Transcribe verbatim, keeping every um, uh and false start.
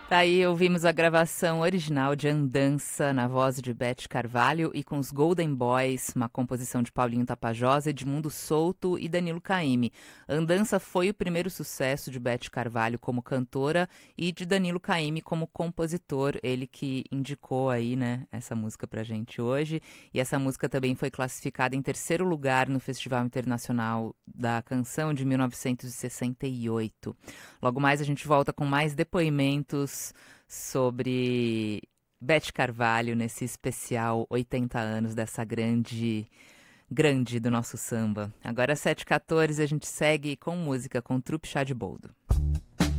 Daí ouvimos a gravação original de Andança na voz de Beth Carvalho e com os Golden Boys, uma composição de Paulinho Tapajós, Edmundo Souto e Danilo Caymmi. Andança foi o primeiro sucesso de Beth Carvalho como cantora e de Danilo Caymmi como compositor, ele que indicou aí, né, essa música pra gente hoje. E essa música também foi classificada em terceiro lugar no Festival Internacional da Canção de mil novecentos e sessenta e oito. Logo mais a gente volta com mais depoimentos sobre Beth Carvalho nesse especial oitenta anos dessa grande, grande do nosso samba. Agora sete e quatorze a gente segue com música com Trupe Chá de Boldo.